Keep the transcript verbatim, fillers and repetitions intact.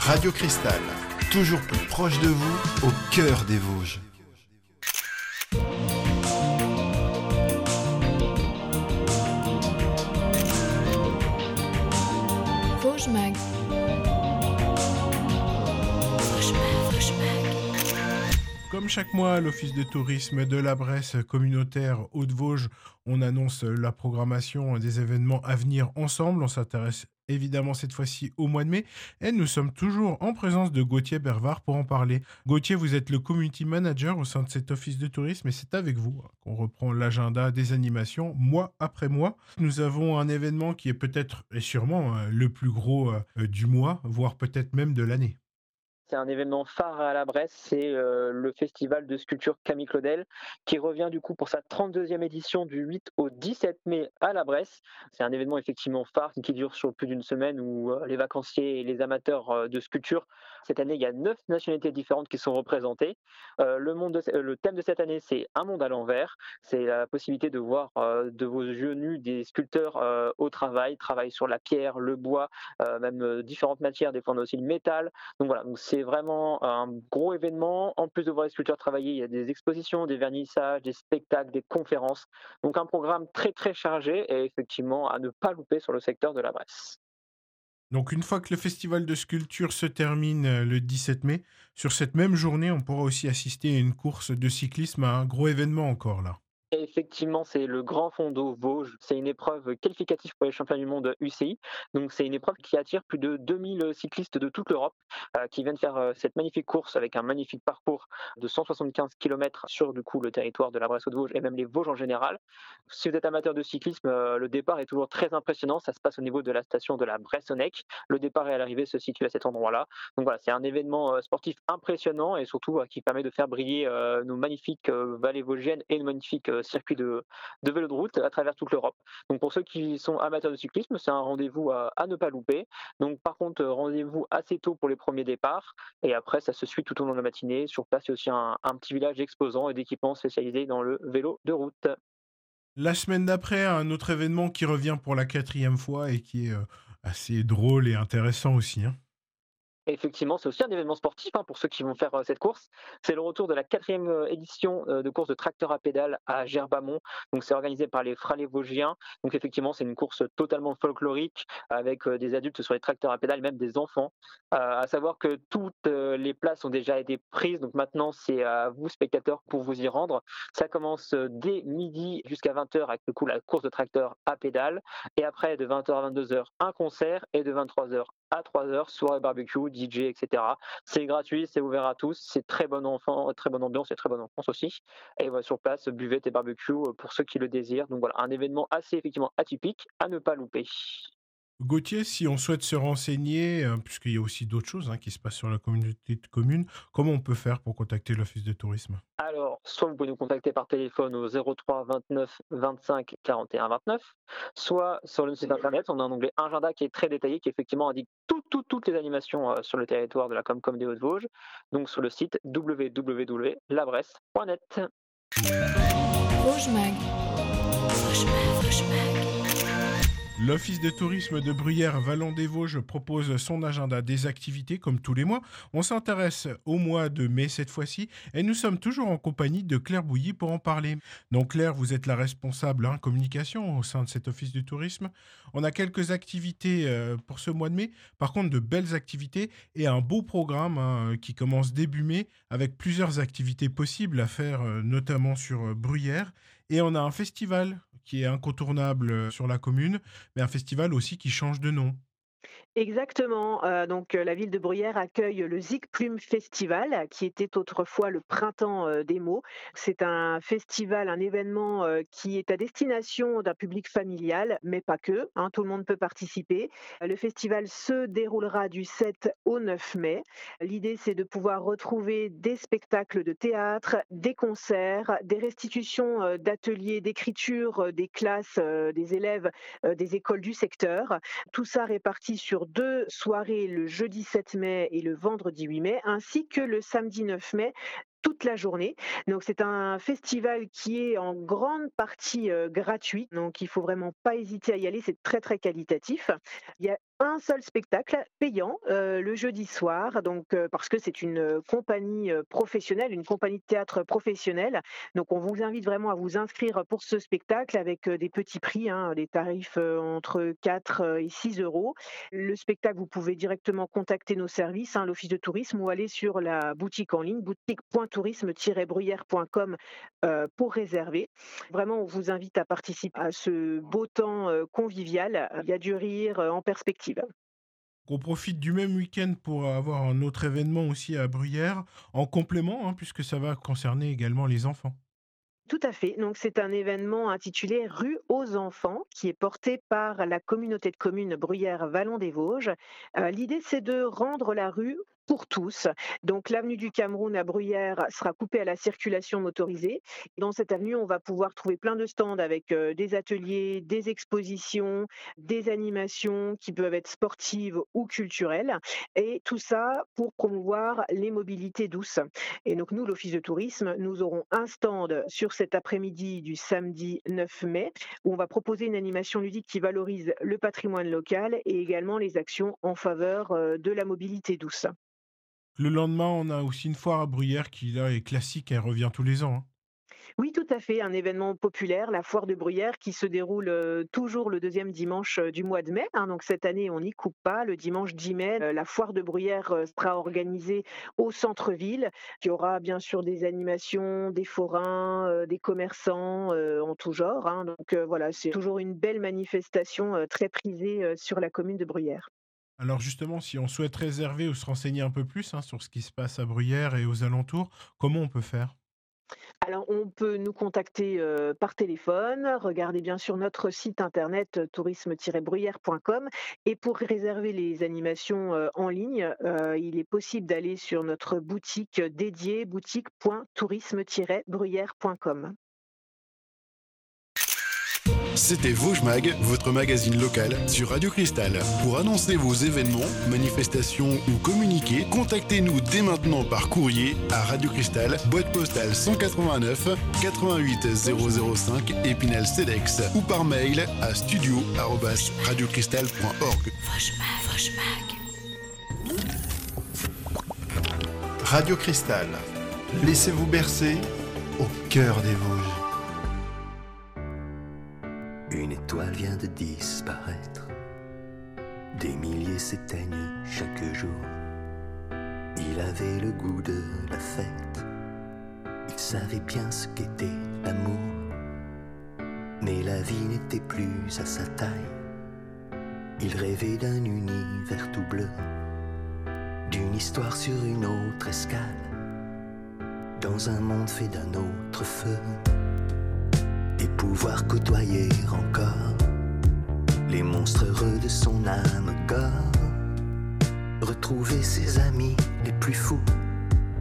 Radio Cristal, toujours plus proche de vous, au cœur des Vosges. Vosges Mag. Comme chaque mois, l'Office de tourisme de la Bresse communautaire Hauts-de-Vosges, on annonce la programmation des événements à venir ensemble. On s'intéresse évidemment cette fois-ci au mois de mai et nous sommes toujours en présence de Gauthier Bervard pour en parler. Gauthier, vous êtes le community manager au sein de cet office de tourisme et c'est avec vous qu'on reprend l'agenda des animations mois après mois. Nous avons un événement qui est peut-être et sûrement le plus gros du mois, voire peut-être même de l'année. C'est un événement phare à la Bresse, c'est euh, le festival de sculpture Camille Claudel qui revient du coup pour sa trente-deuxième édition du huit au dix-sept mai à la Bresse. C'est un événement effectivement phare qui dure sur plus d'une semaine où euh, les vacanciers et les amateurs euh, de sculpture, cette année il y a neuf nationalités différentes qui sont représentées. Euh, le, monde de, le thème de cette année c'est un monde à l'envers, c'est la possibilité de voir euh, de vos yeux nus des sculpteurs euh, au travail, travail sur la pierre, le bois, euh, même euh, différentes matières, des fois on a aussi le métal. Donc voilà, donc c'est vraiment un gros événement. En plus de voir les sculpteurs travailler, il y a des expositions, des vernissages, des spectacles, des conférences. Donc un programme très très chargé et effectivement à ne pas louper sur le secteur de la Bresse. Donc une fois que le festival de sculpture se termine le dix-sept mai, sur cette même journée, on pourra aussi assister à une course de cyclisme, à un gros événement encore là. Et effectivement, c'est le Grand Fondo Vosges. C'est une épreuve qualificative pour les championnats du monde U C I. Donc, c'est une épreuve qui attire plus de deux mille cyclistes de toute l'Europe euh, qui viennent faire euh, cette magnifique course avec un magnifique parcours de cent soixante-quinze kilomètres sur du coup le territoire de la Bresse Hauts-de-Vosges et même les Vosges en général. Si vous êtes amateur de cyclisme, euh, le départ est toujours très impressionnant. Ça se passe au niveau de la station de la Bressonnec. Le départ et l'arrivée se situent à cet endroit-là. Donc voilà, c'est un événement euh, sportif impressionnant et surtout euh, qui permet de faire briller euh, nos magnifiques euh, vallées vosgiennes et nos magnifiques euh, circuit de, de vélo de route à travers toute l'Europe. Donc pour ceux qui sont amateurs de cyclisme, c'est un rendez-vous à, à ne pas louper. Donc par contre, rendez-vous assez tôt pour les premiers départs et après ça se suit tout au long de la matinée. Sur place, il y a aussi un, un petit village d'exposants et d'équipements spécialisés dans le vélo de route. La semaine d'après, un autre événement qui revient pour la quatrième fois et qui est euh, assez drôle et intéressant aussi, hein. Et effectivement, c'est aussi un événement sportif hein, pour ceux qui vont faire euh, cette course. C'est le retour de la quatrième euh, édition euh, de course de tracteur à pédales à Gerbamont. Donc, c'est organisé par les Fralets Vosgiens. Donc, effectivement, c'est une course totalement folklorique avec euh, des adultes sur les tracteurs à pédales, même des enfants. Euh, à savoir que toutes euh, les places ont déjà été prises. Donc, maintenant, c'est à vous, spectateurs, pour vous y rendre. Ça commence euh, dès midi jusqu'à vingt heures avec le coup la course de tracteur à pédales. Et après, de vingt heures à vingt-deux heures, un concert. Et de vingt-trois heures à trois heures, soirée barbecue, D J, et cetera. C'est gratuit, c'est ouvert à tous, c'est très bon enfant, très bonne ambiance et très bonne enfance aussi. Et voilà, sur place, buvette et barbecue pour ceux qui le désirent. Donc voilà, un événement assez effectivement atypique à ne pas louper. Gauthier, si on souhaite se renseigner, euh, puisqu'il y a aussi d'autres choses hein, qui se passent sur la communauté de communes, comment on peut faire pour contacter l'office de tourisme ? Alors, soit vous pouvez nous contacter par téléphone au zéro trois vingt-neuf vingt-cinq quarante et un vingt-neuf, soit sur le site internet, on a un onglet agenda qui est très détaillé, qui effectivement indique tout, tout, toutes les animations euh, sur le territoire de la Comcom des Hauts-de-Vosges, donc sur le site w w w point la bresse point net. Vosges Mag. Vosges Mag, Vosges Mag. L'Office de tourisme de Bruyères-Vallon-des-Vosges propose son agenda des activités comme tous les mois. On s'intéresse au mois de mai cette fois-ci et nous sommes toujours en compagnie de Claire Bouilly pour en parler. Donc Claire, vous êtes la responsable hein, communication au sein de cet Office du tourisme. On a quelques activités euh, pour ce mois de mai, par contre de belles activités et un beau programme hein, qui commence début mai avec plusieurs activités possibles à faire, euh, notamment sur euh, Bruyères. Et on a un festival qui est incontournable euh, sur la commune, mais un festival aussi qui change de nom. Exactement. Euh, donc, euh, la ville de Bruyères accueille le Zig Plume Festival, qui était autrefois le Printemps euh, des mots. C'est un festival, un événement euh, qui est à destination d'un public familial, mais pas que. Hein, tout le monde peut participer. Euh, Le festival se déroulera du sept au neuf mai. L'idée, c'est de pouvoir retrouver des spectacles de théâtre, des concerts, des restitutions euh, d'ateliers d'écriture euh, des classes, euh, des élèves euh, des écoles du secteur. Tout ça réparti sur deux soirées, le jeudi sept mai et le vendredi huit mai, ainsi que le samedi neuf mai, toute la journée. Donc c'est un festival qui est en grande partie euh, gratuit, donc il faut vraiment pas hésiter à y aller, c'est très très qualitatif. Il y a un seul spectacle payant euh, le jeudi soir, donc euh, parce que c'est une euh, compagnie euh, professionnelle, une compagnie de théâtre professionnelle. Donc on vous invite vraiment à vous inscrire pour ce spectacle avec euh, des petits prix, hein, des tarifs euh, entre quatre euh, et six euros. Le spectacle, vous pouvez directement contacter nos services, hein, l'Office de tourisme, ou aller sur la boutique en ligne, boutique point tourisme tiret bruyère point com euh, pour réserver. Vraiment, on vous invite à participer à ce beau temps euh, convivial. Il y a du rire euh, en perspective. On profite du même week-end pour avoir un autre événement aussi à Bruyères, en complément, hein, puisque ça va concerner également les enfants. Tout à fait. Donc, c'est un événement intitulé Rue aux enfants qui est porté par la communauté de communes Bruyères-Vallon-des-Vosges. Euh, l'idée, c'est de rendre la rue pour tous. Donc, l'avenue du Cameroun à Bruyères sera coupée à la circulation motorisée. Dans cette avenue, on va pouvoir trouver plein de stands avec euh, des ateliers, des expositions, des animations qui peuvent être sportives ou culturelles. Et tout ça pour promouvoir les mobilités douces. Et donc nous, l'Office de tourisme, nous aurons un stand sur cet après-midi du samedi neuf mai où on va proposer une animation ludique qui valorise le patrimoine local et également les actions en faveur euh, de la mobilité douce. Le lendemain, on a aussi une foire à Bruyères qui là est classique, elle revient tous les ans, hein. Oui, tout à fait, un événement populaire, la foire de Bruyères, qui se déroule euh, toujours le deuxième dimanche euh, du mois de mai, hein. Donc cette année, on n'y coupe pas. Le dimanche dix mai, euh, la foire de Bruyères euh, sera organisée au centre-ville. Il y aura bien sûr des animations, des forains, euh, des commerçants euh, en tout genre, hein. Donc euh, voilà, c'est toujours une belle manifestation euh, très prisée euh, sur la commune de Bruyères. Alors justement, si on souhaite réserver ou se renseigner un peu plus, hein, sur ce qui se passe à Bruyères et aux alentours, comment on peut faire? Alors, on peut nous contacter euh, par téléphone, regardez bien sûr notre site internet euh, tourisme tiret bruyère point com et pour réserver les animations euh, en ligne, euh, il est possible d'aller sur notre boutique dédiée, boutique point tourisme tiret bruyère point com. C'était Vosges Mag, votre magazine local sur Radio Cristal. Pour annoncer vos événements, manifestations ou communiquer, contactez-nous dès maintenant par courrier à Radio Cristal, boîte postale cent quatre-vingt-neuf quatre-vingt-huit zéro zéro cinq Épinal Cedex ou par mail à studio arobase radiocristal point org. Radio Cristal. Laissez-vous bercer au cœur des Vosges. Une étoile vient de disparaître. Des milliers s'éteignent chaque jour. Il avait le goût de la fête. Il savait bien ce qu'était l'amour. Mais la vie n'était plus à sa taille. Il rêvait d'un univers tout bleu, d'une histoire sur une autre escale, dans un monde fait d'un autre feu. Et pouvoir côtoyer encore les monstres heureux de son âme gore, retrouver ses amis les plus fous